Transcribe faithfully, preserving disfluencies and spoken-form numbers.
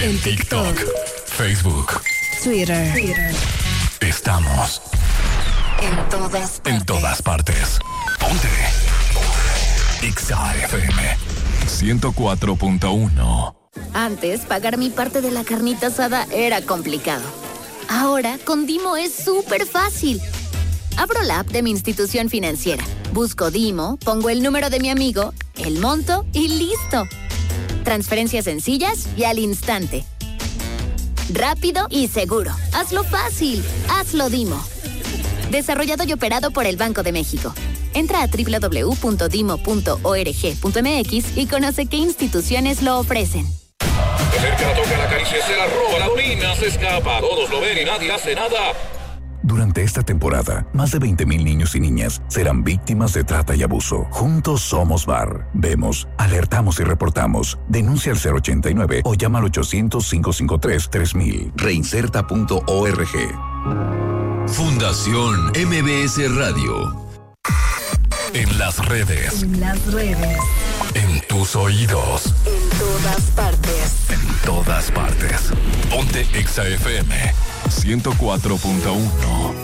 En TikTok, Facebook, Twitter. Twitter. Estamos En todas partes. En todas partes. Ponte. Exa F M ciento cuatro punto uno. Antes, pagar mi parte de la carnita asada era complicado. Ahora, con Dimo es súper fácil. Abro la app de mi institución financiera, busco Dimo, pongo el número de mi amigo, el monto y listo. Transferencias sencillas y al instante. Rápido y seguro. Hazlo fácil. Hazlo Dimo. Desarrollado y operado por el Banco de México. Entra a doble u doble u doble u punto dimo punto org punto m x y conoce qué instituciones lo ofrecen. De cerca la toca, la acaricia, se la roba, la orina, se escapa. Todos lo ven y nadie hace nada. Durante esta temporada, más de veinte mil niños y niñas serán víctimas de trata y abuso. Juntos somos V A R. Vemos, alertamos y reportamos. Denuncia al cero ochenta y nueve o llama al ochocientos, cinco cinco tres, tres mil. Reinserta punto org. Fundación M B S Radio. En las redes. En las redes. En tus oídos. En todas partes. En todas partes. Ponte Exa F M ciento cuatro punto uno.